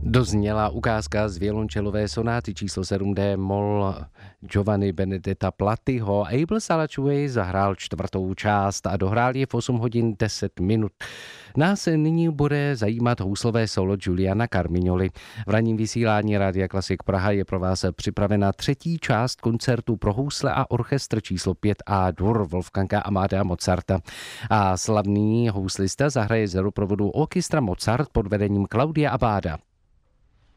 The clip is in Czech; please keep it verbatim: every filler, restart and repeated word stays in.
Dozněla ukázka z violončelové sonáty číslo sedm D mol Giovanni Benedetta Plattyho. Abel Salačuej zahrál čtvrtou část a dohrál je v osm hodin deset minut. Nás nyní bude zajímat houslové solo Giuliana Carmignoli. V ranním vysílání Rádia Klasik Praha je pro vás připravena třetí část koncertu pro housle a orchestr číslo pět A dur Wolfganga Amadea Mozarta. A slavný houslista zahraje za doprovodu orchestra Mozart pod vedením Claudia Abbada.